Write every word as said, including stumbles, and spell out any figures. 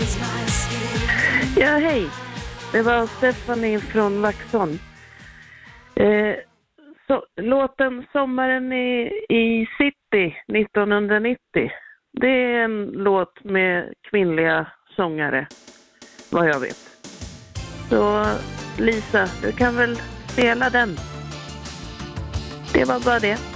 Ja, hej. Det var Stephanie från Vaxholm. Eh, så, låten Sommaren i, i City nittonhundranittio. Det är en låt med kvinnliga sångare, vad jag vet. Så Lisa, du kan väl spela den. Det var bara det.